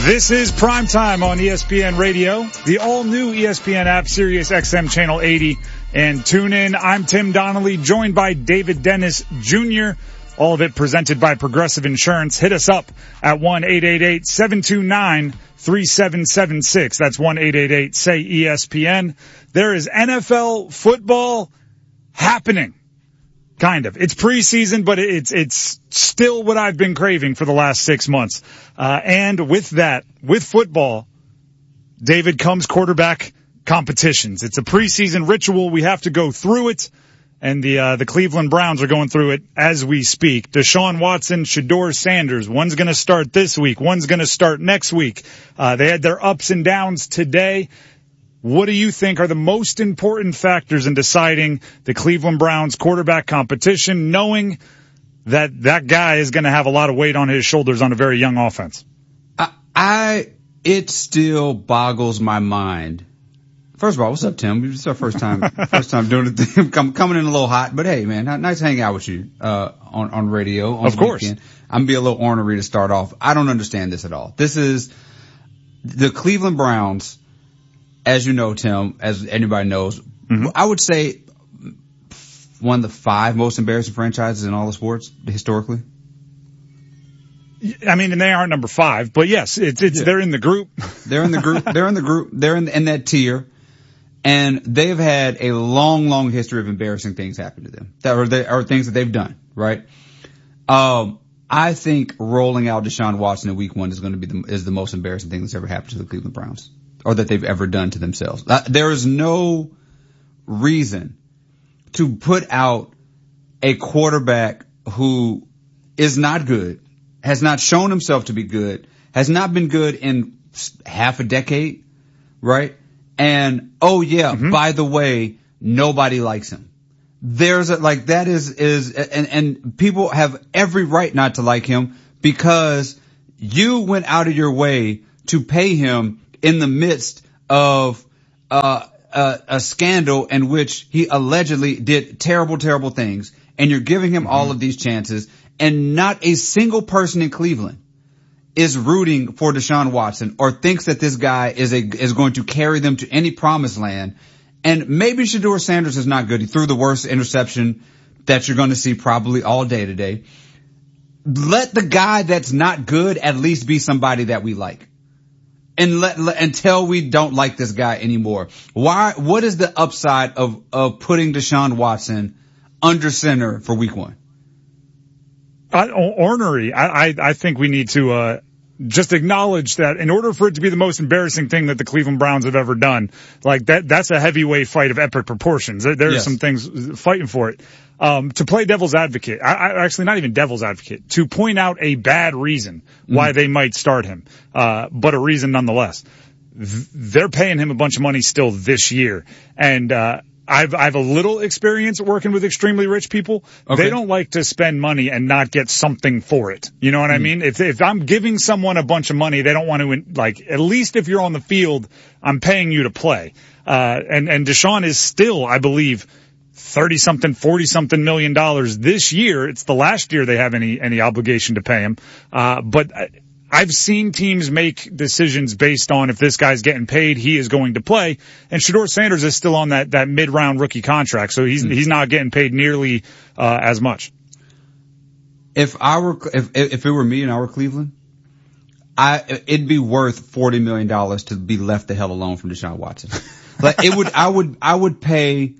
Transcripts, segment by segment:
This is Primetime on ESPN Radio, the all-new ESPN app, Sirius XM Channel 80, and tune in. I'm Tim Donnelly, joined by David Dennis Jr., all of it presented by Progressive Insurance. Hit us up at 1-888-729-3776. That's 1-888-SAY-ESPN. There is NFL football happening. Kind of. It's preseason, but it's still what I've been craving for the last 6 months. And with that, with football, David, comes quarterback competitions. It's a preseason ritual. We have to go through it. And the Cleveland Browns are going through it as we speak. Deshaun Watson, Shedeur Sanders. One's going to start this week. One's going to start next week. They had their ups and downs today. What do you think are the most important factors in deciding the Cleveland Browns quarterback competition, knowing that that guy is going to have a lot of weight on his shoulders on a very young offense? It still boggles my mind. First of all, what's up, Tim? It's our first time doing it. Coming in a little hot, but hey, man, nice hanging out with you, on radio. On of course. Weekend. I'm gonna be a little ornery to start off. I don't understand this at all. This is the Cleveland Browns. As you know, Tim, as anybody knows, I would say one of the 5 most embarrassing franchises in all of sports historically. I mean, and they aren't number 5, but yes, they're in the group. They're in the group. They're in that tier, and they've had a long history of embarrassing things happen to them that are things that they've done. Right. I think rolling out Deshaun Watson in week 1 is going to be the most embarrassing thing that's ever happened to the Cleveland Browns, or that they've ever done to themselves. There is no reason to put out a quarterback who is not good, has not shown himself to be good, has not been good in half a decade, right? And, by the way, nobody likes him. And people have every right not to like him because you went out of your way to pay him in the midst of a scandal in which he allegedly did terrible things, and you're giving him all of these chances, and not a single person in Cleveland is rooting for Deshaun Watson or thinks that this guy is going to carry them to any promised land. And maybe Shedeur Sanders is not good. He threw the worst interception that you're going to see probably all day today. Let the guy that's not good at least be somebody that we like. And until we don't like this guy anymore. What is the upside of putting Deshaun Watson under center for week 1? Ornery. I think we need to, just acknowledge that in order for it to be the most embarrassing thing that the Cleveland Browns have ever done, like that's a heavyweight fight of epic proportions. There are some things fighting for it. To play devil's advocate, actually not even devil's advocate, to point out a bad reason why they might start him, but a reason nonetheless. They're paying him a bunch of money still this year. And, I've a little experience working with extremely rich people. Okay. They don't like to spend money and not get something for it. You know what I mean? If I'm giving someone a bunch of money, they don't want to, at least if you're on the field, I'm paying you to play. And Deshaun is still, I believe, 30-something, 40-something million dollars this year. It's the last year they have any obligation to pay him. But I've seen teams make decisions based on if this guy's getting paid, he is going to play. And Shedeur Sanders is still on that mid-round rookie contract, so he's not getting paid nearly as much. If it were me and I were Cleveland, it'd be worth $40 million to be left the hell alone from Deshaun Watson. I would pay.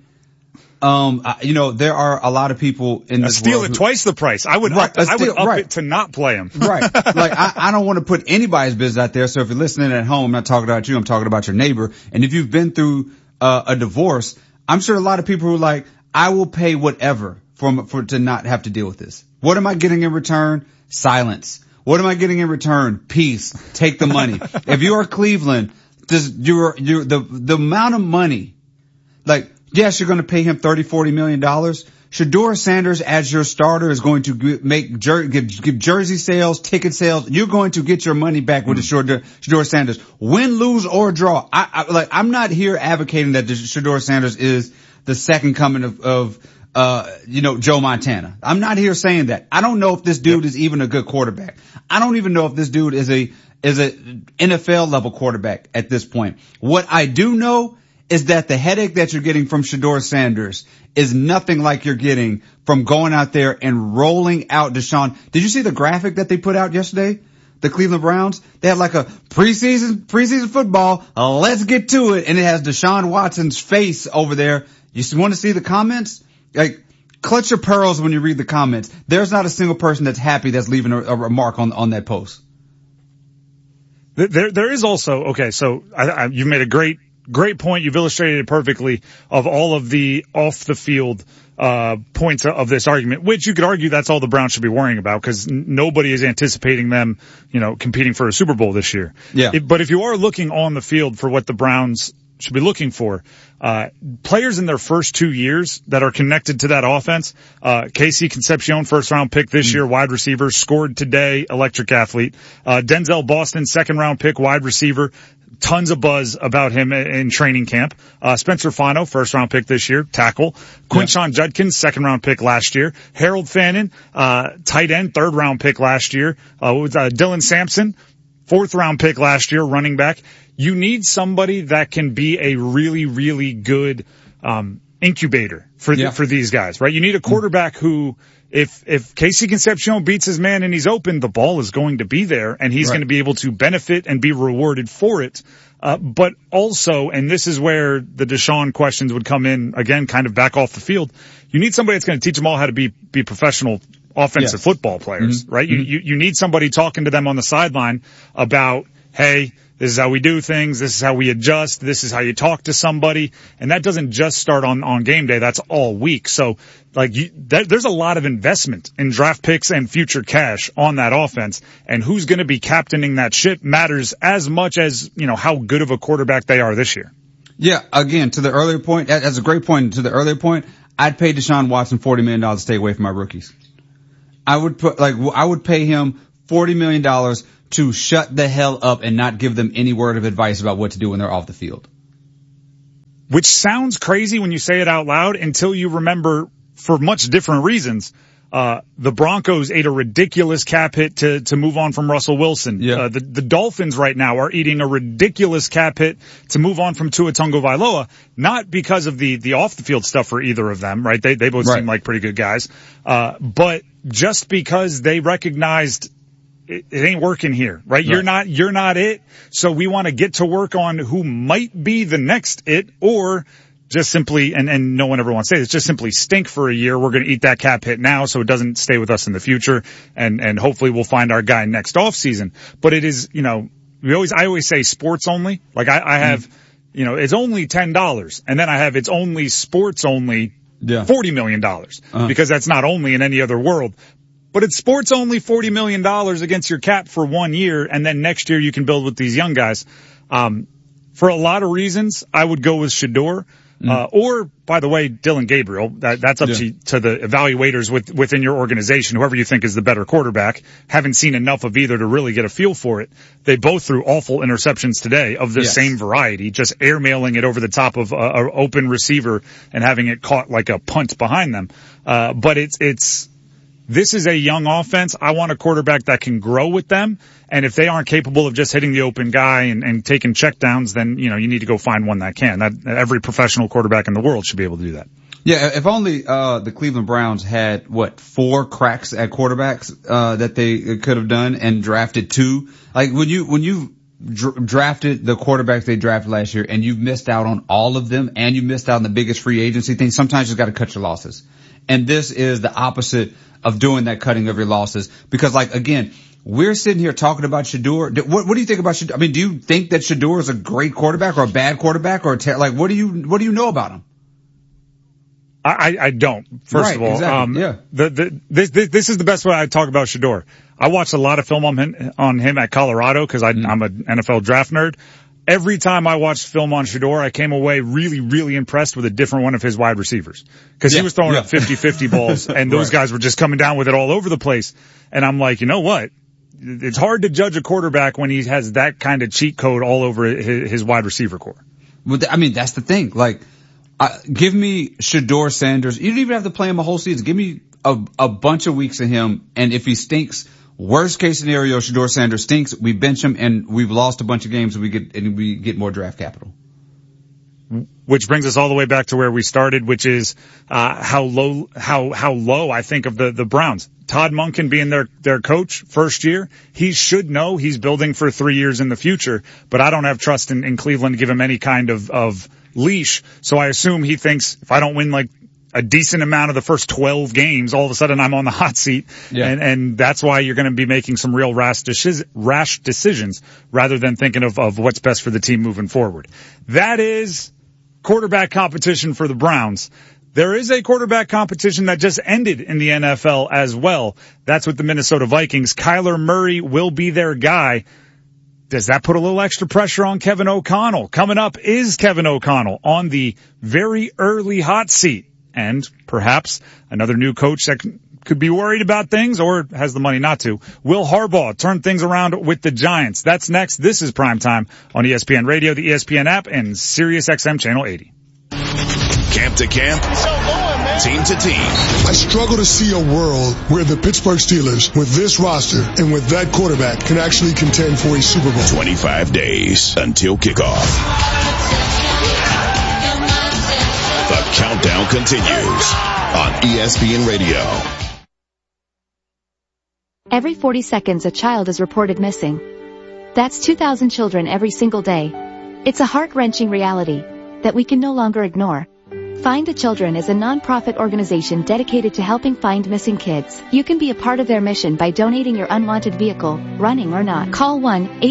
There are a lot of people in this steal world it twice the price. I would up it to not play him. Right. I don't want to put anybody's business out there. So if you're listening at home, I'm not talking about you. I'm talking about your neighbor. And if you've been through a divorce, I'm sure a lot of people who are like, I will pay whatever for to not have to deal with this. What am I getting in return? Silence. What am I getting in return? Peace. Take the money. If you are Cleveland, the amount of money, yes, you're going to pay him $30-40 million. Shedeur Sanders as your starter is going to give jersey sales, ticket sales. You're going to get your money back with Shedeur Sanders. Win, lose, or draw. I'm not here advocating that Shedeur Sanders is the second coming of Joe Montana. I'm not here saying that. I don't know if this dude is even a good quarterback. I don't even know if this dude is is an NFL level quarterback at this point. What I do know is that the headache that you're getting from Shedeur Sanders is nothing like you're getting from going out there and rolling out Deshaun. Did you see the graphic that they put out yesterday? The Cleveland Browns, they had like a preseason football. Let's get to it. And it has Deshaun Watson's face over there. You want to see the comments? Like, clutch your pearls when you read the comments. There's not a single person that's happy that's leaving a remark on that post. There is also, okay, so you've made a great point. You've illustrated it perfectly of all of the off the field points of this argument, which you could argue that's all the Browns should be worrying about because nobody is anticipating them, competing for a Super Bowl this year. Yeah. But if you are looking on the field for what the Browns should be looking for, players in their first 2 years that are connected to that offense, Casey Concepcion, first round pick this year, wide receiver, scored today, electric athlete, Denzel Boston, second round pick, wide receiver, tons of buzz about him in training camp. Spencer Fano, first round pick this year, tackle. Quinshon Judkins, second round pick last year. Harold Fannin, tight end, third round pick last year. Dylan Sampson, fourth round pick last year, running back. You need somebody that can be a really, really good, incubator for these guys, right? You need a quarterback who, if Casey Concepcion beats his man and he's open, the ball is going to be there and he's going to be able to benefit and be rewarded for it. But also, and this is where the Deshaun questions would come in again, kind of back off the field. You need somebody that's going to teach them all how to be professional offensive football players, right? You need somebody talking to them on the sideline about, hey, this is how we do things. This is how we adjust. This is how you talk to somebody. And that doesn't just start on game day. That's all week. So there's a lot of investment in draft picks and future cash on that offense. And who's going to be captaining that ship matters as much as, how good of a quarterback they are this year. Yeah. Again, to the earlier point, that's a great point. To the earlier point, I'd pay Deshaun Watson $40 million to stay away from my rookies. I would pay him $40 million to shut the hell up and not give them any word of advice about what to do when they're off the field. Which sounds crazy when you say it out loud until you remember, for much different reasons, the Broncos ate a ridiculous cap hit to move on from Russell Wilson. Yeah. The Dolphins right now are eating a ridiculous cap hit to move on from Tua Tagovailoa, not because of the off the field stuff for either of them, right? They both seem like pretty good guys. But just because they recognized it ain't working here, right? You're not it. So we want to get to work on who might be the next it, or just simply, and no one ever wants to say this, just simply stink for a year. We're going to eat that cap hit now so it doesn't stay with us in the future. And hopefully we'll find our guy next off season. But it is, I always say sports only. Like I have, it's only $10. And then I have, it's only sports only $40 million because that's not only in any other world. But it's sports only $40 million against your cap for 1 year, and then next year you can build with these young guys. For a lot of reasons, I would go with Shedeur. Or, by the way, Dylan Gabriel. That's up to the evaluators within your organization, whoever you think is the better quarterback. Haven't seen enough of either to really get a feel for it. They both threw awful interceptions today of the same variety, just airmailing it over the top of an open receiver and having it caught like a punt behind them. But this is a young offense. I want a quarterback that can grow with them. And if they aren't capable of just hitting the open guy and taking checkdowns, then, you need to go find one that can. Every professional quarterback in the world should be able to do that. Yeah, if only the Cleveland Browns had, 4 cracks at quarterbacks that they could have done and drafted 2. Like when you drafted the quarterbacks they drafted last year and you've missed out on all of them and you missed out on the biggest free agency thing, sometimes you've got to cut your losses. And this is the opposite of doing that cutting of your losses. Because, again, we're sitting here talking about Shedeur. What do you think about Shedeur? I mean, do you think that Shedeur is a great quarterback or a bad quarterback or what do you know about him? I don't. First of all, exactly. This is the best way I talk about Shedeur. I watched a lot of film on him at Colorado because I'm an NFL draft nerd. Every time I watched film on Shedeur, I came away really, really impressed with a different one of his wide receivers. Because he was throwing up 50-50 balls, and those guys were just coming down with it all over the place. And I'm like, you know what? It's hard to judge a quarterback when he has that kind of cheat code all over his wide receiver core. Well, I mean, that's the thing. Give me Shedeur Sanders. You don't even have to play him a whole season. Give me a bunch of weeks of him, and if he stinks Worst case scenario, Shedeur Sanders stinks. We bench him, and we've lost a bunch of games. We get more draft capital. Which brings us all the way back to where we started, which is how low I think of the Browns. Todd Monken being their coach first year, he should know he's building for 3 years in the future, but I don't have trust in Cleveland to give him any kind of leash. So I assume he thinks if I don't win like a decent amount of the first 12 games, all of a sudden I'm on the hot seat. Yeah. And that's why you're going to be making some real rash decisions rather than thinking of what's best for the team moving forward. That is quarterback competition for the Browns. There is a quarterback competition that just ended in the NFL as well. That's with the Minnesota Vikings. Kyler Murray will be their guy. Does that put a little extra pressure on Kevin O'Connell? Coming up is Kevin O'Connell on the very early hot seat. And perhaps another new coach that could be worried about things or has the money not to. Will Harbaugh turn things around with the Giants? That's next. This is Primetime on ESPN Radio, the ESPN app, and SiriusXM Channel 80. Camp to camp, team to team. I struggle to see a world where the Pittsburgh Steelers, with this roster and with that quarterback, can actually contend for a Super Bowl. 25 days until kickoff. The countdown continues on ESPN Radio. Every 40 seconds a child is reported missing. That's 2,000 children every single day. It's a heart-wrenching reality that we can no longer ignore. Find the Children is a non-profit organization dedicated to helping find missing kids. You can be a part of their mission by donating your unwanted vehicle, running or not. Call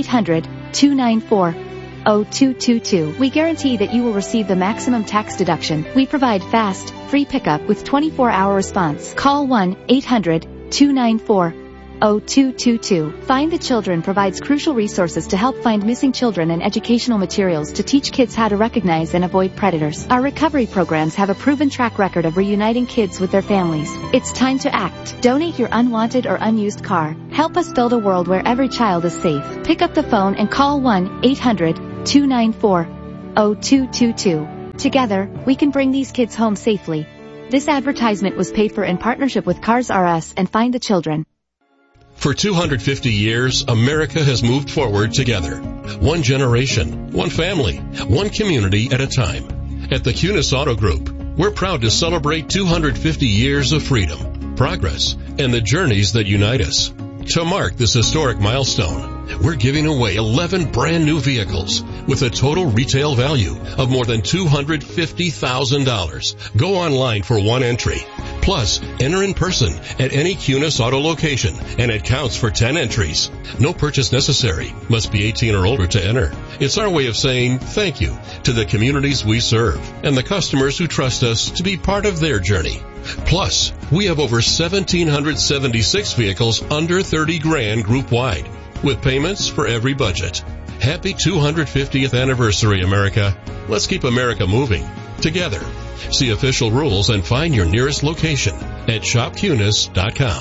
1-800-294-0222. We guarantee that you will receive the maximum tax deduction. We provide fast, free pickup with 24-hour response. Call 1-800-294-0222. Find the Children provides crucial resources to help find missing children and educational materials to teach kids how to recognize and avoid predators. Our recovery programs have a proven track record of reuniting kids with their families. It's time to act. Donate your unwanted or unused car. Help us build a world where every child is safe. Pick up the phone and call 1-800-294-0222. Together, we can bring these kids home safely. This advertisement was paid for in partnership with Cars R Us and Find the Children. For 250 years, America has moved forward together. One generation, one family, one community at a time. At the Kunis Auto Group, we're proud to celebrate 250 years of freedom, progress, and the journeys that unite us. To mark this historic milestone, we're giving away 11 brand new vehicles with a total retail value of more than $250,000. Go online for one entry. Plus, enter in person at any Kunis Auto location, and it counts for 10 entries. No purchase necessary. Must be 18 or older to enter. It's our way of saying thank you to the communities we serve and the customers who trust us to be part of their journey. Plus, we have over 1,776 vehicles under 30 grand group-wide, with payments for every budget. Happy 250th anniversary, America. Let's keep America moving together. See official rules and find your nearest location at shopkunis.com.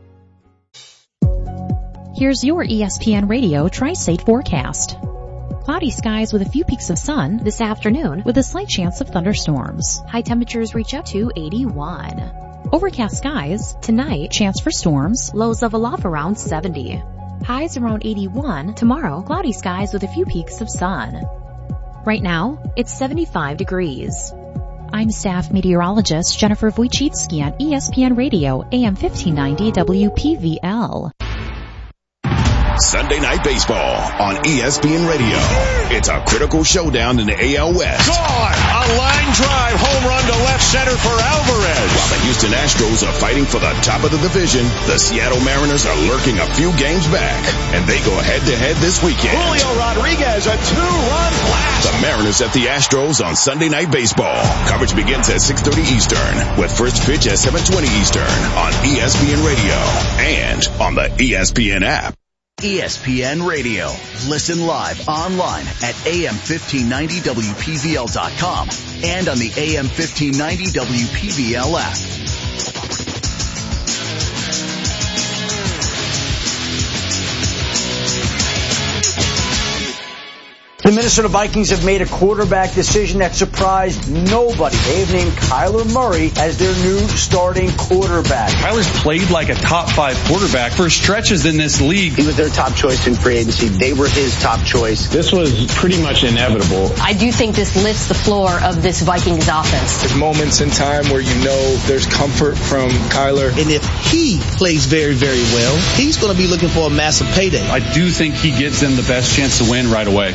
Here's your ESPN Radio Tri-State forecast. Cloudy skies with a few peaks of sun this afternoon with a slight chance of thunderstorms. High temperatures reach up to 81. Overcast skies tonight, chance for storms, lows level off around 70. Highs around 81. Tomorrow, cloudy skies with a few peaks of sun. Right now, it's 75 degrees. I'm staff meteorologist Jennifer Wojcicki on ESPN Radio, AM 1590 WPVL. Sunday Night Baseball on ESPN Radio. It's a critical showdown in the AL West. Gone! A line drive home run to left center for Alvarez. While the Houston Astros are fighting for the top of the division, the Seattle Mariners are lurking a few games back, and they go head-to-head this weekend. Julio Rodriguez, a two-run blast. The Mariners at the Astros on Sunday Night Baseball. Coverage begins at 6:30 Eastern, with first pitch at 7:20 Eastern on ESPN Radio and on the ESPN app. ESPN Radio. Listen live online at AM1590WPVL.com and on the AM1590 WPVL app. The Minnesota Vikings have made a quarterback decision that surprised nobody. They've named Kyler Murray as their new starting quarterback. Kyler's played like a top 5 quarterback for stretches in this league. He was their top choice in free agency. They were his top choice. This was pretty much inevitable. I do think this lifts the floor of this Vikings offense. There's moments in time where you know there's comfort from Kyler. And if he plays very, very well, he's going to be looking for a massive payday. I do think he gives them the best chance to win right away.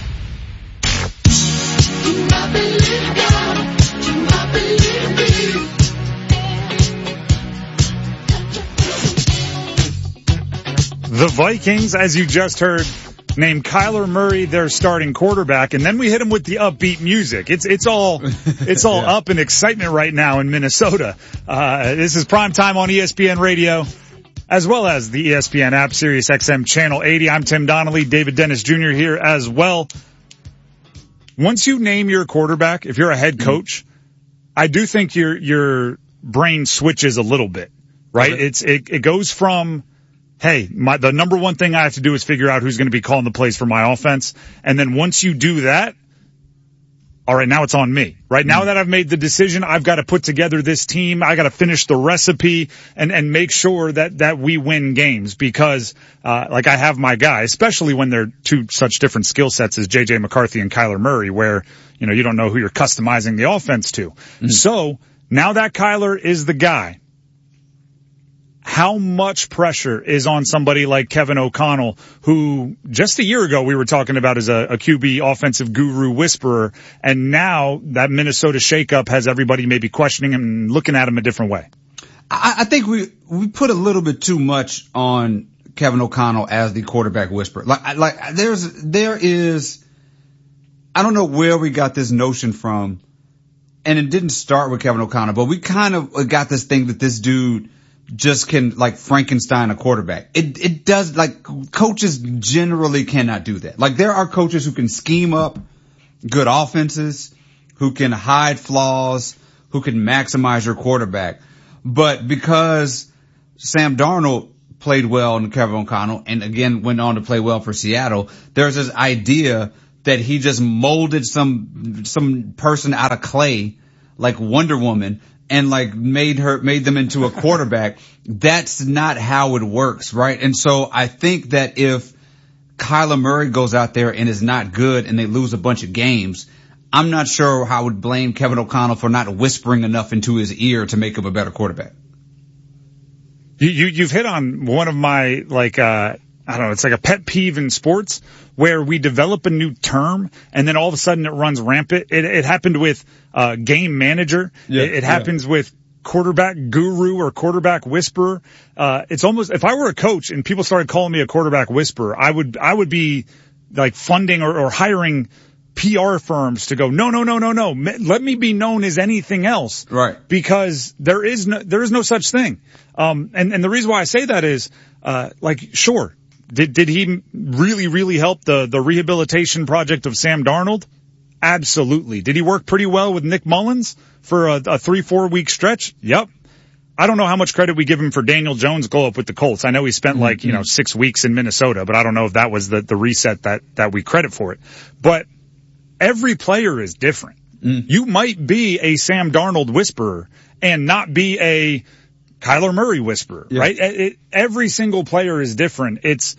The Vikings, as you just heard, named Kyler Murray their starting quarterback, and then we hit him with the upbeat music. It's all up in excitement right now in Minnesota. This is Prime Time on ESPN Radio, as well as the ESPN app, Sirius XM Channel 80. I'm Tim Donnelly, David Dennis Jr. here as well. Once you name your quarterback, if you're a head coach, I do think your brain switches a little bit, right? Okay. It goes from, hey, the number one thing I have to do is figure out who's going to be calling the plays for my offense. And then once you do that, all right, now it's on me. Right now that I've made the decision, I've got to put together this team. I got to finish the recipe and make sure that we win games because, like I have my guy, especially when they're two such different skill sets as JJ McCarthy and Kyler Murray, where, you know, you don't know who you're customizing the offense to. So now that Kyler is the guy, how much pressure is on somebody like Kevin O'Connell, who just a year ago we were talking about as a QB offensive guru whisperer, and now that Minnesota shakeup has everybody maybe questioning him and looking at him a different way? I think we put a little bit too much on Kevin O'Connell as the quarterback whisperer. Like there is, I don't know where we got this notion from, and it didn't start with Kevin O'Connell, but we kind of got this thing that this dude just can like Frankenstein a quarterback. It does, like, coaches generally cannot do that. Like, there are coaches who can scheme up good offenses, who can hide flaws, who can maximize your quarterback. But because Sam Darnold played well in Kevin O'Connell and again went on to play well for Seattle, there's this idea that he just molded some person out of clay like Wonder Woman and like made them into a quarterback. That's not how it works, right? And so I think that if Kyler Murray goes out there and is not good and they lose a bunch of games, I'm not sure how I would blame Kevin O'Connell for not whispering enough into his ear to make him a better quarterback. You've hit on one of my, like, I don't know, it's like a pet peeve in sports where we develop a new term and then all of a sudden it runs rampant. It happened with game manager. Yeah, it happens with quarterback guru or quarterback whisperer. It's almost, if I were a coach and people started calling me a quarterback whisperer, I would be like funding or hiring PR firms to go, no. Let me be known as anything else. Right. Because there is no such thing. And the reason why I say that is, like, sure. Did he really, really help the rehabilitation project of Sam Darnold? Absolutely. Did he work pretty well with Nick Mullins for a 3-4 week stretch? Yep. I don't know how much credit we give him for Daniel Jones' glow up with the Colts. I know he spent 6 weeks in Minnesota, but I don't know if that was the reset that we credit for it. But every player is different. You might be a Sam Darnold whisperer and not be a Kyler Murray whisperer, right? Every single player is different. It's,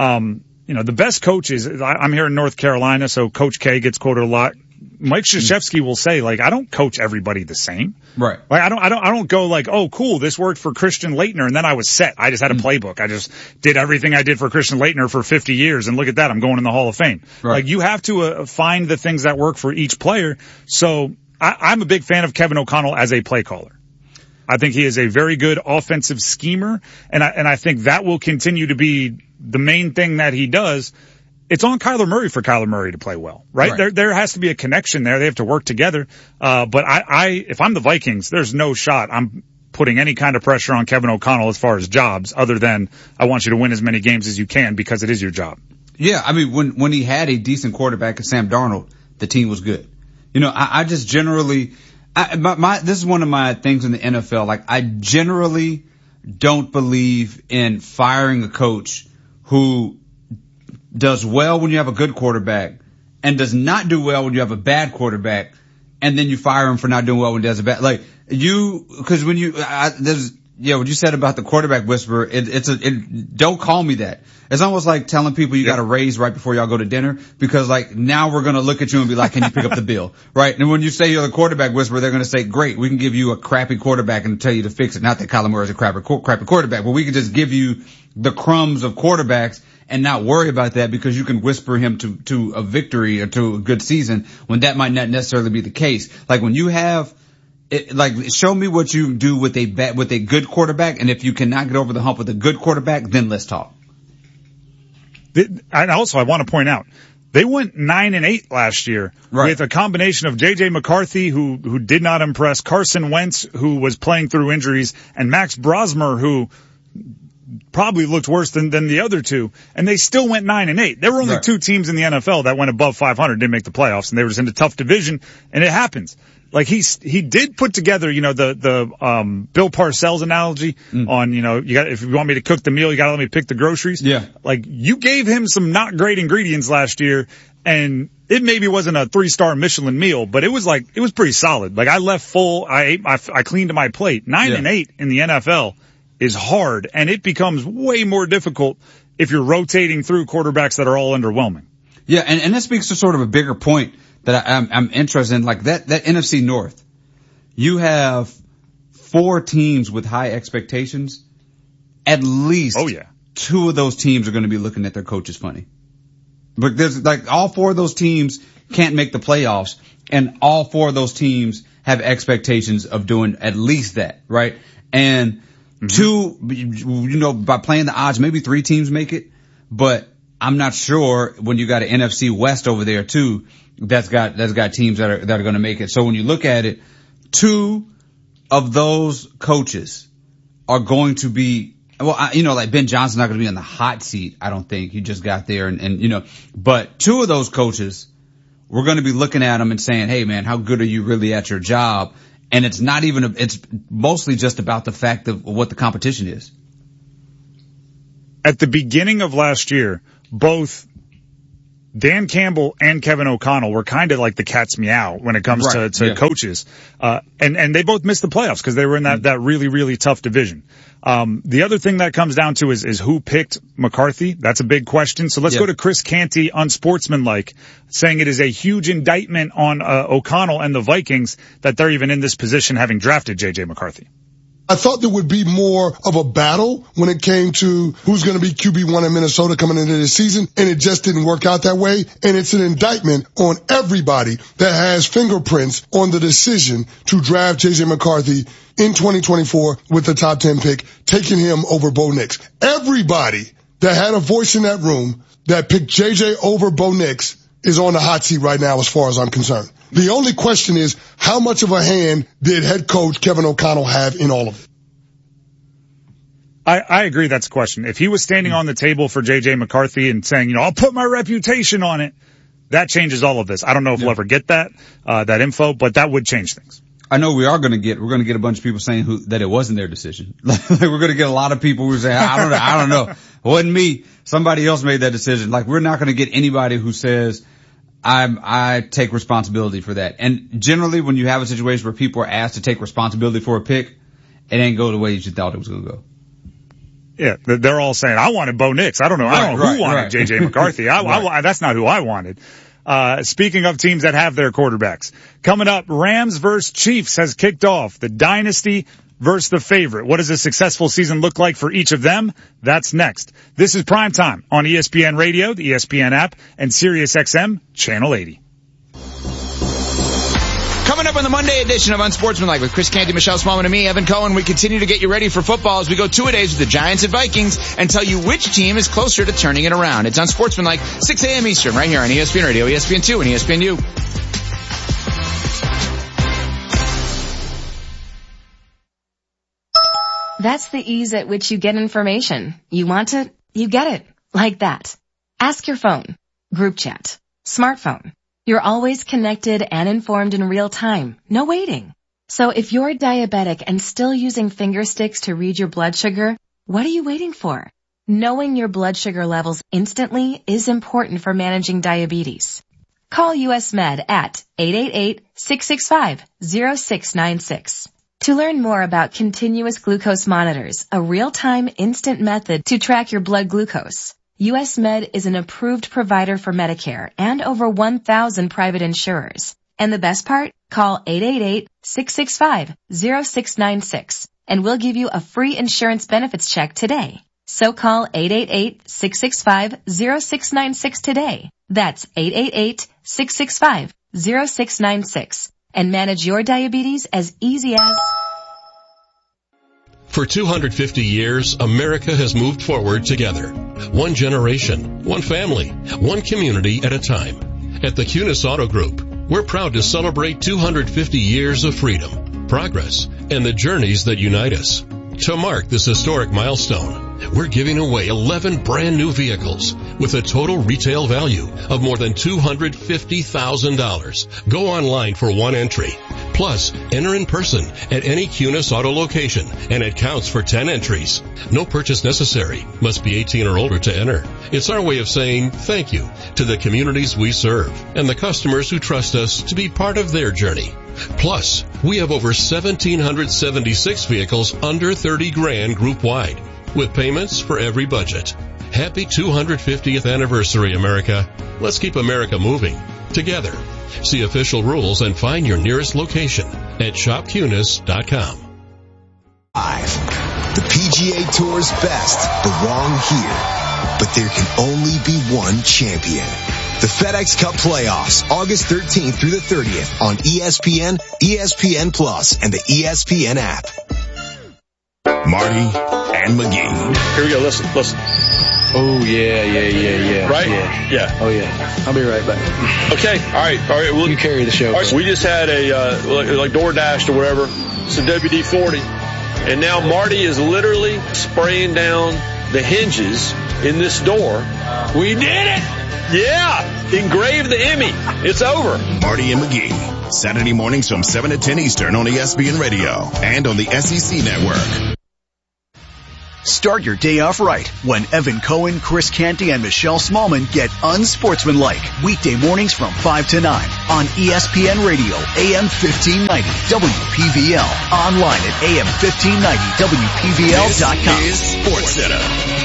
the best coaches, I'm here in North Carolina, so Coach K gets quoted a lot. Mike Krzyzewski will say, like, I don't coach everybody the same. Right. Like, I don't go like, oh, cool, this worked for Christian Laettner, and then I was set. I just had a playbook. I just did everything I did for Christian Laettner for 50 years, and look at that, I'm going in the Hall of Fame. Right. Like, you have to find the things that work for each player. So I'm a big fan of Kevin O'Connell as a play caller. I think he is a very good offensive schemer, and I think that will continue to be the main thing that he does. It's on Kyler Murray for Kyler Murray to play well, right? There has to be a connection there. They have to work together. But if I'm the Vikings, there's no shot I'm putting any kind of pressure on Kevin O'Connell as far as jobs, other than I want you to win as many games as you can because it is your job. Yeah, I mean, when he had a decent quarterback at Sam Darnold, the team was good. I just generally, this is one of my things in the NFL. Like, I generally don't believe in firing a coach who does well when you have a good quarterback and does not do well when you have a bad quarterback, and then you fire him for not doing well when he does a bad, like because when what you said about the quarterback whisperer, don't call me that. It's almost like telling people you got to raise right before y'all go to dinner, because like now we're going to look at you and be like, can you pick up the bill? Right? And when you say you're the quarterback whisperer, they're going to say, great, we can give you a crappy quarterback and tell you to fix it. Not that Kyler Murray is a crappy quarterback, but we can just give you the crumbs of quarterbacks and not worry about that, because you can whisper him to a victory or to a good season when that might not necessarily be the case. Like when you have, show me what you do with a good quarterback, and if you cannot get over the hump with a good quarterback, then let's talk. And also, I want to point out, they went 9-8 last year with a combination of J.J. McCarthy, who did not impress, Carson Wentz, who was playing through injuries, and Max Brosmer, who probably looked worse than the other two, and they still went 9-8. There were only two teams in the NFL that went above 500, didn't make the playoffs, and they were just in a tough division, and it happens. Like he did put together, the Bill Parcells analogy on, if you want me to cook the meal, you gotta let me pick the groceries. Yeah. Like you gave him some not great ingredients last year, and it maybe wasn't a 3-star Michelin meal, but it was pretty solid. Like I left full, I cleaned my plate. 9-8 in the NFL is hard, and it becomes way more difficult if you're rotating through quarterbacks that are all underwhelming. Yeah, and that speaks to sort of a bigger point that I'm interested in, like that NFC North. You have 4 teams with high expectations. At least 2 of those teams are going to be looking at their coaches funny. But there's all 4 of those teams can't make the playoffs, and all 4 of those teams have expectations of doing at least that, right? And 2, by playing the odds, maybe 3 teams make it, but I'm not sure when you got an NFC West over there too, that's got teams that are going to make it. So when you look at it, 2 of those coaches are going to be, like Ben Johnson's not going to be on the hot seat. I don't think. He just got there but 2 of those coaches, we're going to be looking at them and saying, hey man, how good are you really at your job? And it's not even, it's mostly just about the fact of what the competition is. At the beginning of last year, both Dan Campbell and Kevin O'Connell were kind of like the cat's meow when it comes to coaches. And they both missed the playoffs because they were in that really, really tough division. The other thing that comes down to is who picked McCarthy. That's a big question. So let's go to Chris Canty, unsportsmanlike, saying it is a huge indictment on O'Connell and the Vikings that they're even in this position having drafted J.J. McCarthy. I thought there would be more of a battle when it came to who's going to be QB1 in Minnesota coming into this season, and it just didn't work out that way. And it's an indictment on everybody that has fingerprints on the decision to draft J.J. McCarthy in 2024 with the top 10 pick, taking him over Bo Nix. Everybody that had a voice in that room that picked J.J. over Bo Nix is on the hot seat right now as far as I'm concerned. The only question is, how much of a hand did head coach Kevin O'Connell have in all of it? I agree that's a question. If he was standing on the table for J.J. McCarthy and saying, I'll put my reputation on it, that changes all of this. I don't know if we'll ever get that info, but that would change things. I know we're going to get a bunch of people saying that it wasn't their decision. We're going to get a lot of people who say, I don't know. It wasn't me. Somebody else made that decision. Like, we're not going to get anybody who says, I take responsibility for that. And generally, when you have a situation where people are asked to take responsibility for a pick, it ain't go the way you thought it was going to go. Yeah, they're all saying, I wanted Bo Nix. I don't know who wanted J.J. McCarthy. That's not who I wanted. Speaking of teams that have their quarterbacks, coming up, Rams versus Chiefs has kicked off. The dynasty versus the favorite. What does a successful season look like for each of them? That's next. This is Primetime on ESPN Radio, the ESPN app, and Sirius XM Channel 80. Coming up on the Monday edition of Unsportsmanlike with Chris Canty, Michelle Smallman, and me, Evan Cohen, we continue to get you ready for football as we go 2-a-days with the Giants and Vikings and tell you which team is closer to turning it around. It's Unsportsmanlike, 6 a.m. Eastern, right here on ESPN Radio, ESPN2, and ESPNU. That's the ease at which you get information. You want it, you get it. Like that. Ask your phone. Group chat. Smartphone. You're always connected and informed in real time. No waiting. So if you're diabetic and still using finger sticks to read your blood sugar, what are you waiting for? Knowing your blood sugar levels instantly is important for managing diabetes. Call US Med at 888-665-0696. To learn more about continuous glucose monitors, a real-time instant method to track your blood glucose, US Med is an approved provider for Medicare and over 1,000 private insurers. And the best part? Call 888-665-0696 and we'll give you a free insurance benefits check today. So call 888-665-0696 today. That's 888-665-0696 and manage your diabetes as easy as... For 250 years, America has moved forward together. One generation, one family, one community at a time. At the Cunis Auto Group, we're proud to celebrate 250 years of freedom, progress, and the journeys that unite us. To mark this historic milestone, we're giving away 11 brand new vehicles with a total retail value of more than $250,000. Go online for one entry. Plus, enter in person at any Cunis Auto location, and it counts for 10 entries. No purchase necessary. Must be 18 or older to enter. It's our way of saying thank you to the communities we serve and the customers who trust us to be part of their journey. Plus, we have over 1,776 vehicles under 30 grand group-wide, with payments for every budget. Happy 250th anniversary, America. Let's keep America moving together. See official rules and find your nearest location at shopcunis.com. The PGA Tour's best belong here, but there can only be one champion. The FedEx Cup Playoffs, August 13th through the 30th on ESPN, ESPN Plus, and the ESPN app. Marty and McGee. Here we go. Listen. Oh, yeah. Right? Yeah. Oh, yeah. I'll be right back. Okay. All right. Well, you carry the show. All right, so we just had a, like DoorDash or whatever. It's a WD-40. And now Marty is literally spraying down the hinges in this door. We did it! Yeah! Engraved the Emmy. It's over. Marty and McGee. Saturday mornings from 7 to 10 Eastern on ESPN Radio and on the SEC Network. Start your day off right when Evan Cohen, Chris Canty, and Michelle Smallman get unsportsmanlike. Weekday mornings from 5 to 9 on ESPN Radio, AM 1590, WPVL. Online at AM1590WPVL.com. This is SportsCenter.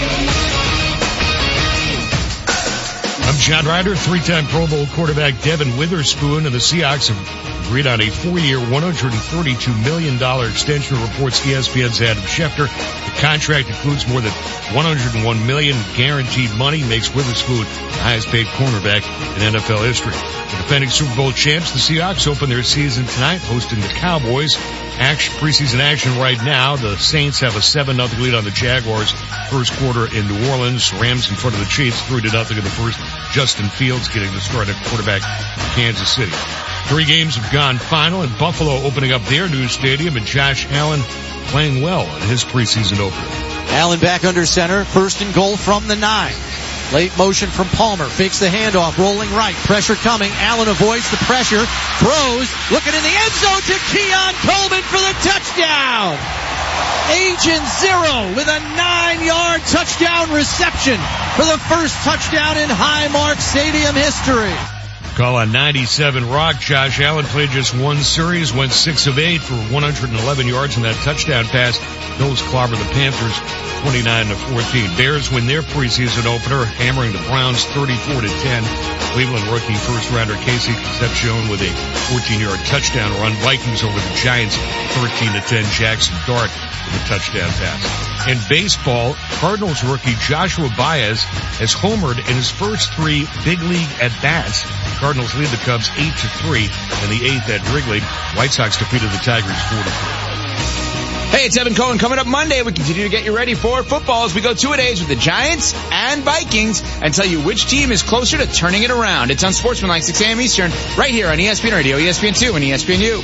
I'm John Ryder. Three-time Pro Bowl quarterback Devin Witherspoon and the Seahawks have agreed on a 4-year, $132 million extension, reports ESPN's Adam Schefter. The contract includes more than $101 million guaranteed money, makes Witherspoon the highest-paid cornerback in NFL history. The defending Super Bowl champs, the Seahawks, open their season tonight, hosting the Cowboys. Preseason action right now. The Saints have a 7-0 lead on the Jaguars. First quarter in New Orleans. Rams in front of the Chiefs, 3-0 in the first. Justin Fields getting the start at quarterback in Kansas City. 3 games have gone final, and Buffalo opening up their new stadium, and Josh Allen playing well in his preseason opener. Allen back under center, first and goal from the 9. Late motion from Palmer, fakes the handoff, rolling right, pressure coming, Allen avoids the pressure, throws, looking in the end zone to Keon Coleman for the touchdown! Agent Zero with a 9-yard touchdown reception for the first touchdown in Highmark Stadium history. Call on 97 Rock. Josh Allen played just one series, went 6 of 8 for 111 yards in that touchdown pass. Bills clobber the Panthers 29-14. Bears win their preseason opener, hammering the Browns 34-10. Cleveland rookie first-rounder Casey Concepcion with a 14-yard touchdown run. Vikings over the Giants 13-10. Jackson Dart with a touchdown pass. In baseball, Cardinals rookie Joshua Baez has homered in his first 3 big league at-bats. Cardinals lead the Cubs 8-3 in the 8th at Wrigley. White Sox defeated the Tigers 4-3. Hey, it's Evan Cohen. Coming up Monday, we continue to get you ready for football as we go 2-a-days with the Giants and Vikings and tell you which team is closer to turning it around. It's on Sportsmanlike, 6 a.m. Eastern, right here on ESPN Radio, ESPN2, and ESPNU.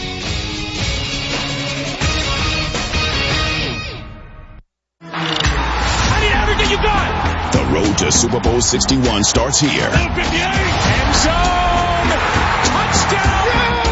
I need everything you got. The road to Super Bowl 61 starts here. 58, end zone, touchdown.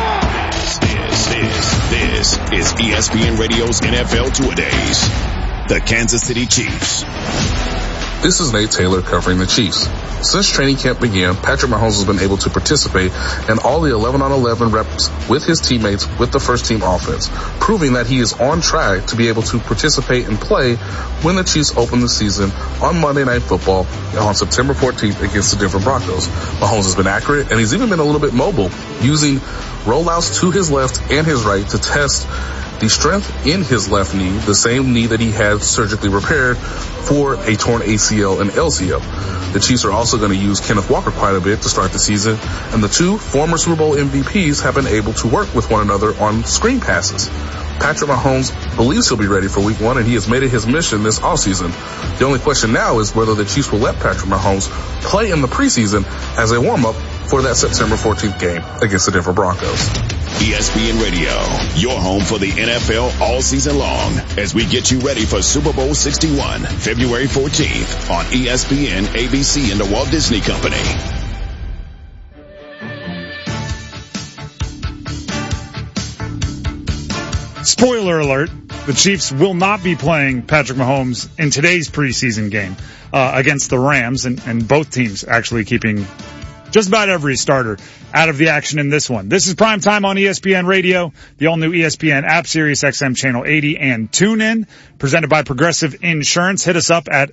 This is ESPN Radio's NFL Two-A-Days. The Kansas City Chiefs. This is Nate Taylor covering the Chiefs. Since training camp began, Patrick Mahomes has been able to participate in all the 11-on-11 reps with his teammates with the first team offense, proving that he is on track to be able to participate and play when the Chiefs open the season on Monday Night Football on September 14th against the Denver Broncos. Mahomes has been accurate, and he's even been a little bit mobile, using rollouts to his left and his right to test the strength in his left knee, the same knee that he had surgically repaired for a torn ACL and LCL. The Chiefs are also going to use Kenneth Walker quite a bit to start the season, and the two former Super Bowl MVPs have been able to work with one another on screen passes. Patrick Mahomes believes he'll be ready for Week 1, and he has made it his mission this offseason. The only question now is whether the Chiefs will let Patrick Mahomes play in the preseason as a warm-up for that September 14th game against the Denver Broncos. ESPN Radio, your home for the NFL all season long, as we get you ready for Super Bowl 61, February 14th on ESPN, ABC, and the Walt Disney Company. Spoiler alert, the Chiefs will not be playing Patrick Mahomes in today's preseason game against the Rams, and both teams actually keeping just about every starter out of the action in this one. This is Prime Time on ESPN Radio, the all-new ESPN app, Sirius XM Channel 80, and TuneIn, presented by Progressive Insurance. Hit us up at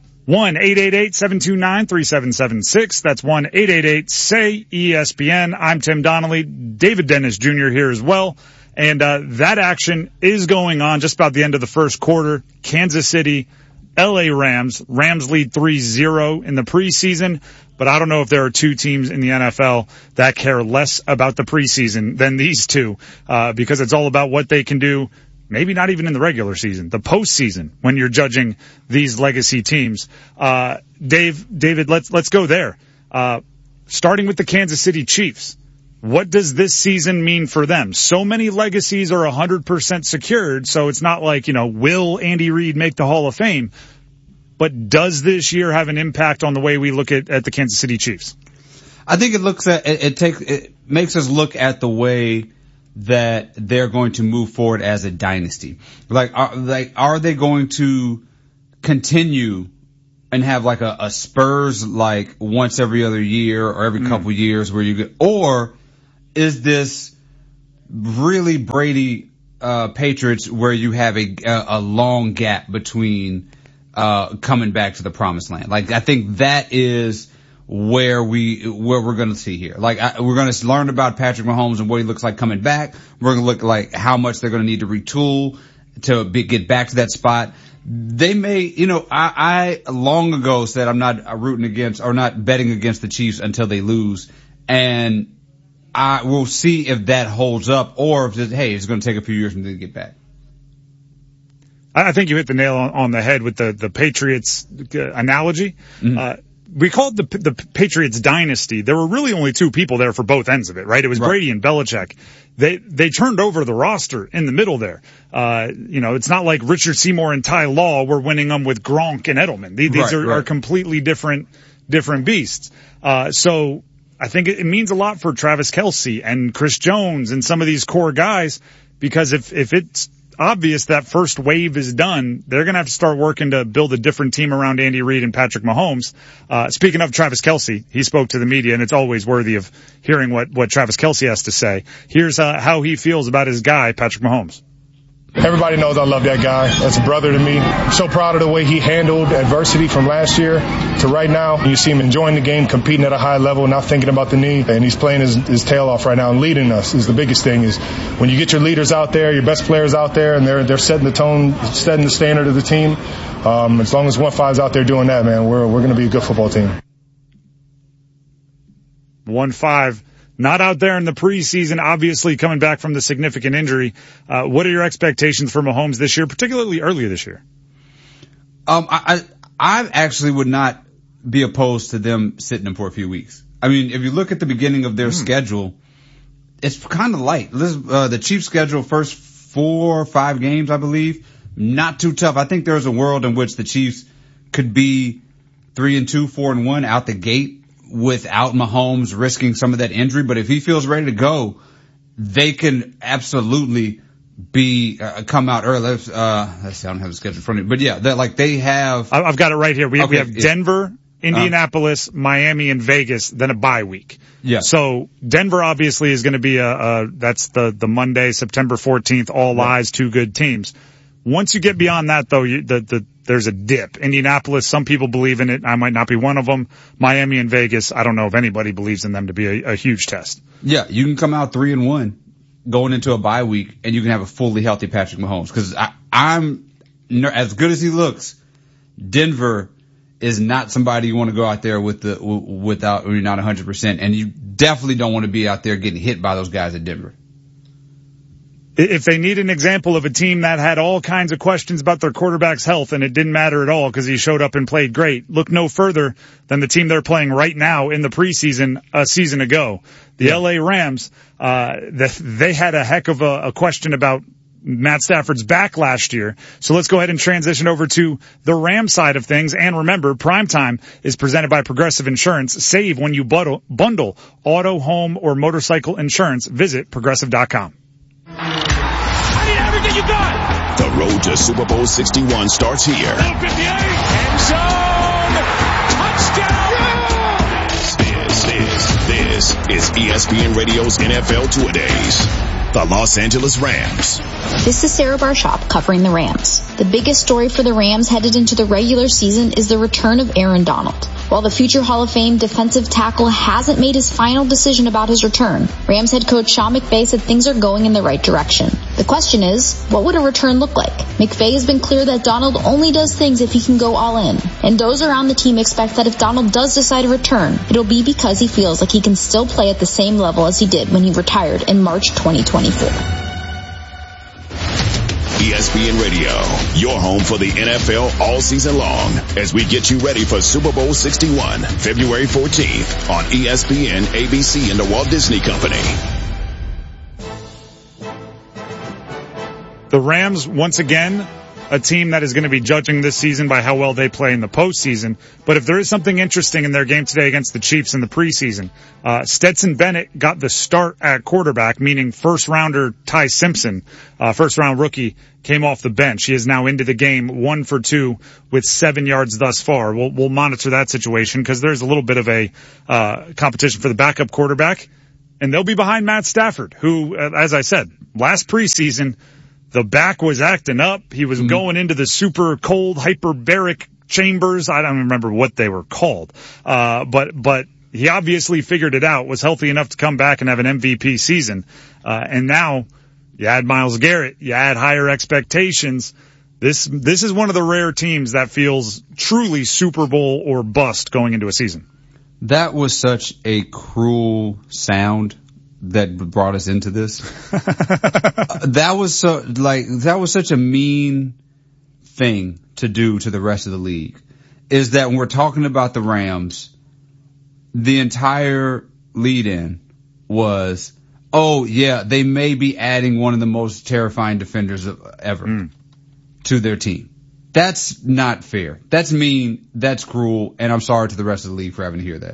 1-888-729-3776. That's 1-888-SAY-ESPN. I'm Tim Donnelly. David Dennis Jr. here as well. And that action is going on just about the end of the first quarter. Kansas City, LA Rams. Rams lead 3-0 in the preseason, but I don't know if there are two teams in the NFL that care less about the preseason than these two, because it's all about what they can do, maybe not even in the regular season, the postseason, when you're judging these legacy teams. David, let's go there. Starting with the Kansas City Chiefs. What does this season mean for them? So many legacies are 100% secured, so it's not like, will Andy Reid make the Hall of Fame? But does this year have an impact on the way we look at the Kansas City Chiefs? I think it makes us look at the way that they're going to move forward as a dynasty. Are they going to continue and have like a Spurs like once every other year or every couple years where you get, or is this really Brady Patriots where you have a long gap between coming back to the promised land? Like, I think that is where we're going to see here. Like, we're going to learn about Patrick Mahomes and what he looks like coming back. We're going to look like how much they're going to need to retool to get back to that spot. They may, I long ago said I'm not rooting against or not betting against the Chiefs until they lose, and I will see if that holds up or if it's going to take a few years for them to get back. I think you hit the nail on the head with the Patriots analogy. Mm-hmm. We called the Patriots dynasty. There were really only two people there for both ends of it, right? It was Brady and Belichick. They turned over the roster in the middle there. It's not like Richard Seymour and Ty Law were winning them with Gronk and Edelman. These are completely different beasts. So I think it means a lot for Travis Kelce and Chris Jones and some of these core guys, because if it's obvious that first wave is done, they're going to have to start working to build a different team around Andy Reid and Patrick Mahomes. Speaking of Travis Kelce, he spoke to the media, and it's always worthy of hearing what Travis Kelce has to say. Here's how he feels about his guy, Patrick Mahomes. Everybody knows I love that guy. That's a brother to me. I'm so proud of the way he handled adversity from last year to right now. You see him enjoying the game, competing at a high level, not thinking about the knee, and he's playing his tail off right now and leading us is the biggest thing. Is when you get your leaders out there, your best players out there, and they're setting the tone, setting the standard of the team. As long as 1-5's out there doing that, man, we're going to be a good football team. 1-5. Not out there in the preseason, obviously coming back from the significant injury. What are your expectations for Mahomes this year, particularly earlier this year? I actually would not be opposed to them sitting him for a few weeks. I mean, if you look at the beginning of their schedule, it's kind of light. The Chiefs' schedule, first 4 or 5 games, I believe, not too tough. I think there's a world in which the Chiefs could be 3-2, 4-1 out the gate without Mahomes risking some of that injury. But if he feels ready to go, they can absolutely come out early. I don't have the schedule in front of me, but yeah, they have. I've got it right here. We have Denver, Indianapolis, Miami, and Vegas, then a bye week. Yeah. So Denver obviously is going to be that's the Monday, September 14th, all eyes, two good teams. Once you get beyond that, though, there's a dip. Indianapolis, some people believe in it. I might not be one of them. Miami and Vegas, I don't know if anybody believes in them to be a huge test. Yeah, you can come out 3-1 going into a bye week, and you can have a fully healthy Patrick Mahomes. Because I'm as good as he looks, Denver is not somebody you want to go out there without you're not 100%, and you definitely don't want to be out there getting hit by those guys at Denver. If they need an example of a team that had all kinds of questions about their quarterback's health and it didn't matter at all because he showed up and played great, look no further than the team they're playing right now in the preseason a season ago. The LA Rams, they had a heck of a question about Matt Stafford's back last year. So let's go ahead and transition over to the Rams side of things. And remember, Primetime is presented by Progressive Insurance. Save when you bundle auto, home, or motorcycle insurance. Visit Progressive.com. I need everything you got. The road to Super Bowl 61 starts here. 58, end zone, touchdown. This is ESPN Radio's NFL Two-A-Days. The Los Angeles Rams. This is Sarah Barshop covering the Rams. The biggest story for the Rams headed into the regular season is the return of Aaron Donald. While the future Hall of Fame defensive tackle hasn't made his final decision about his return, Rams head coach Sean McVay said things are going in the right direction. The question is, what would a return look like? McVay has been clear that Donald only does things if he can go all in. And those around the team expect that if Donald does decide to return, it'll be because he feels like he can still play at the same level as he did when he retired in March 2024. ESPN Radio, your home for the NFL all season long as we get you ready for Super Bowl 61, February 14th on ESPN, ABC, and the Walt Disney Company. The Rams, once again, a team that is going to be judging this season by how well they play in the postseason. But if there is something interesting in their game today against the Chiefs in the preseason, Stetson Bennett got the start at quarterback, meaning first-rounder Ty Simpson, first-round rookie, came off the bench. He is now into the game 1 for 2 with 7 yards thus far. We'll monitor that situation because there's a little bit of a competition for the backup quarterback. And they'll be behind Matt Stafford, who, as I said, last preseason, the back was acting up. He was going into the super cold hyperbaric chambers. I don't remember what they were called. But he obviously figured it out, was healthy enough to come back and have an MVP season. And now you add Myles Garrett, you add higher expectations. This is one of the rare teams that feels truly Super Bowl or bust going into a season. That was such a cruel sound that brought us into this. That was such a mean thing to do to the rest of the league. Is that when we're talking about the Rams, the entire lead-in was, oh yeah, they may be adding one of the most terrifying defenders ever to their team. That's not fair. That's mean. That's cruel. And I'm sorry to the rest of the league for having to hear that.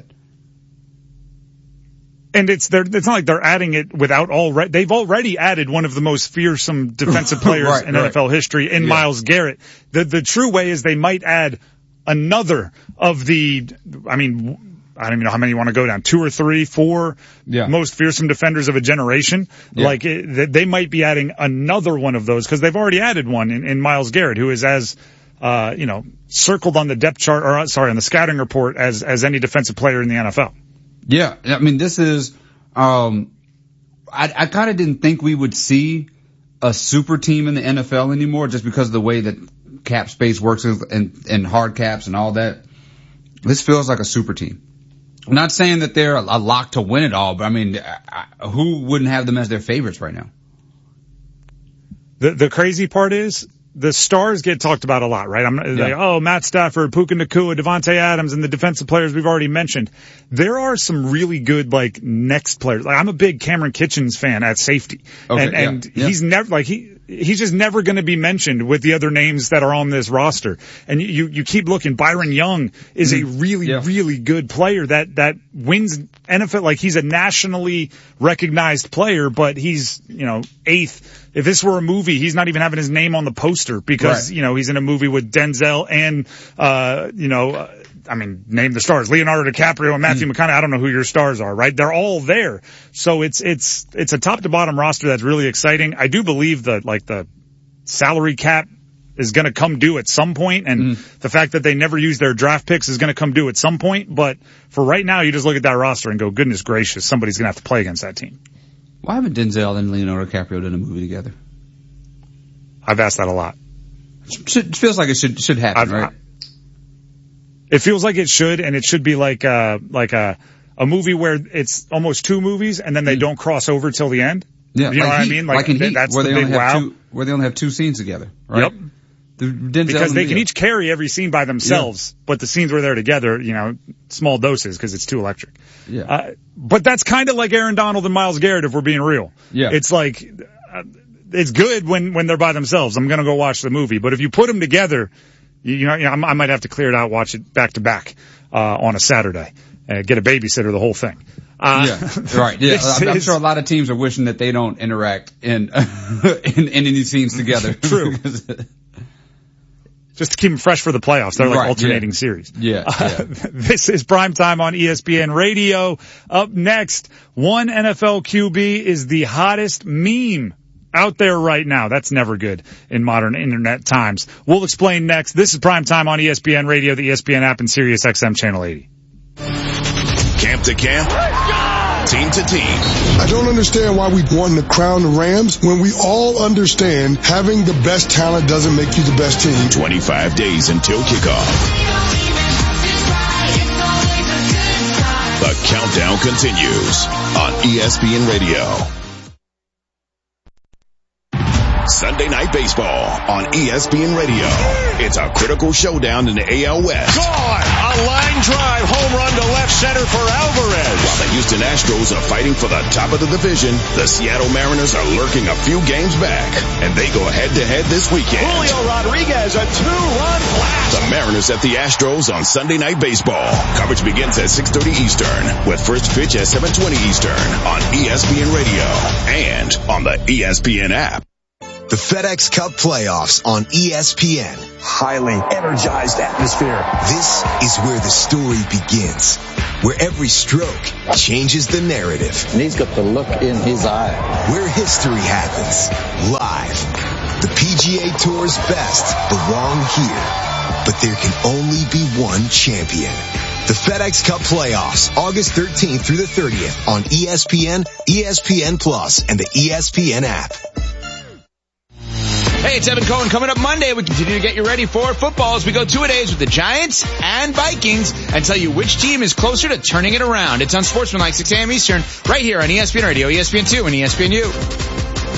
And it's not like they're adding it without already. They've already added one of the most fearsome defensive players in NFL history in Myles Garrett. The true way is they might add another of the, I mean, I don't even know how many you want to go down, 2 or 3, 4 most fearsome defenders of a generation. Like they might be adding another one of those because they've already added one in Myles Garrett, who is as, circled on the depth chart, on the scouting report as any defensive player in the NFL. Yeah, I mean, this is, I kind of didn't think we would see a super team in the NFL anymore just because of the way that cap space works and hard caps and all that. This feels like a super team. I'm not saying that they're a lock to win it all, but I mean, who wouldn't have them as their favorites right now? The crazy part is, the stars get talked about a lot, right? Like, Matt Stafford, Puka Nacua, Devontae Adams, and the defensive players we've already mentioned. There are some really good, next players. I'm a big Cameron Kitchens fan at safety. Okay, he's never, he's just never going to be mentioned with the other names that are on this roster. And you keep looking. Byron Young is a really, really good player that wins NFL. He's a nationally recognized player, but he's, 8th if this were a movie, he's not even having his name on the poster because, you know, he's in a movie with Denzel and, name the stars, Leonardo DiCaprio and Matthew McConaughey. I don't know who your stars are, right? They're all there. So it's a top to bottom roster that's really exciting. I do believe that, like, the salary cap is going to come due at some point, and the fact that they never use their draft picks is going to come due at some point. But for right now, you just look at that roster and go, goodness gracious, somebody's going to have to play against that team. Why haven't Denzel and Leonardo DiCaprio done a movie together? I've asked that a lot. It feels like it should happen, right? It feels like it should, and it should be like a movie where it's almost two movies, and then they don't cross over till the end. Yeah, you know what I mean? Like in Heat, that's where the they big wow. Where they only have two scenes together, right? Yep. Because they can each carry every scene by themselves, but the scenes where they're together, you know, small doses because it's too electric. Yeah. But that's kind of like Aaron Donald and Myles Garrett, if we're being real. Yeah. It's like, it's good when they're by themselves. I'm going to go watch the movie. But if you put them together, I might have to clear it out, watch it back to back, on a Saturday, get a babysitter, the whole thing. Right. Yeah. I'm sure a lot of teams are wishing that they don't interact in any scenes together. True. Just to keep them fresh for the playoffs. They're like alternating series. Yeah. This is Primetime on ESPN Radio. Up next, one NFL QB is the hottest meme out there right now. That's never good in modern internet times. We'll explain next. This is Primetime on ESPN Radio, the ESPN app, and Sirius XM Channel 80. Camp to camp, team to team. I don't understand why we want to crown the Rams when we all understand having the best talent doesn't make you the best team. 25 days until kickoff. The countdown continues on ESPN Radio. Sunday Night Baseball on ESPN Radio. It's a critical showdown in the AL West. Gone! A line drive home run to left center for Alvarez. While the Houston Astros are fighting for the top of the division, the Seattle Mariners are lurking a few games back, and they go head-to-head this weekend. Julio Rodriguez, a two-run blast. The Mariners at the Astros on Sunday Night Baseball. Coverage begins at 6:30 Eastern, with first pitch at 7:20 Eastern on ESPN Radio and on the ESPN app. The FedEx Cup playoffs on ESPN. Highly energized atmosphere. This is where the story begins, where every stroke changes the narrative. And he's got the look in his eye. Where history happens, live. The PGA Tour's best belong here, but there can only be one champion. The FedEx Cup playoffs, August 13th through the 30th on ESPN, ESPN Plus, and the ESPN app. Hey, it's Evan Cohen. Coming up Monday, we continue to get you ready for football as we go 2-a-days with the Giants and Vikings and tell you which team is closer to turning it around. It's on Sportsmanlike, 6 a.m. Eastern, right here on ESPN Radio, ESPN2, and ESPNU.